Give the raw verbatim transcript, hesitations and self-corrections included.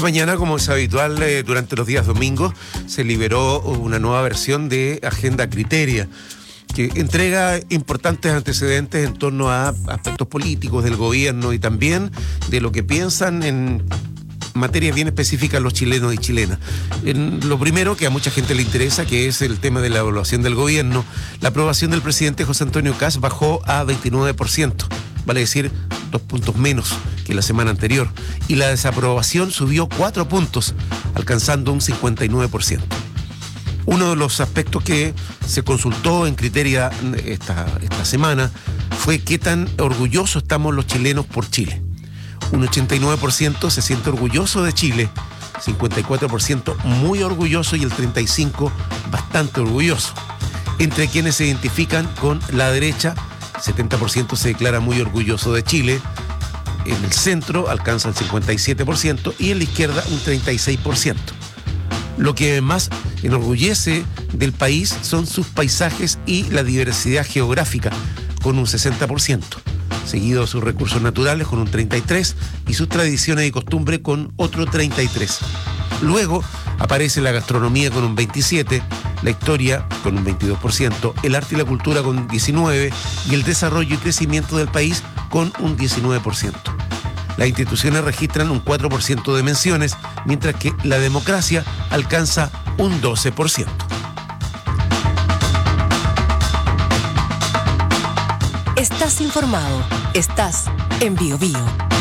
mañana, como es habitual, eh, durante los días domingos, se liberó una nueva versión de Agenda Criteria, que entrega importantes antecedentes en torno a aspectos políticos del gobierno y también de lo que piensan en materias bien específicas los chilenos y chilenas. En lo primero que a mucha gente le interesa, que es el tema de la evaluación del gobierno, la aprobación del presidente José Antonio Kast bajó a veintinueve por ciento, vale decir dos puntos menos que la semana anterior, y la desaprobación subió cuatro puntos, alcanzando un cincuenta y nueve por ciento. Uno de los aspectos que se consultó en Criteria esta, esta semana fue qué tan orgullosos estamos los chilenos por Chile. Un ochenta y nueve por ciento se siente orgulloso de Chile, cincuenta y cuatro por ciento muy orgulloso y el treinta y cinco por ciento bastante orgulloso. Entre quienes se identifican con la derecha, setenta por ciento se declara muy orgulloso de Chile, en el centro alcanza el cincuenta y siete por ciento y en la izquierda un treinta y seis por ciento. Lo que más enorgullece del país son sus paisajes y la diversidad geográfica, con un sesenta por ciento. Seguido de sus recursos naturales con un treinta y tres por ciento y sus tradiciones y costumbres con otro treinta y tres por ciento. Luego aparece la gastronomía con un veintisiete por ciento, la historia con un veintidós por ciento, el arte y la cultura con diecinueve por ciento y el desarrollo y crecimiento del país con un diecinueve por ciento. Las instituciones registran un cuatro por ciento de menciones, mientras que la democracia alcanza un doce por ciento. Estás informado. Estás en Bio Bio.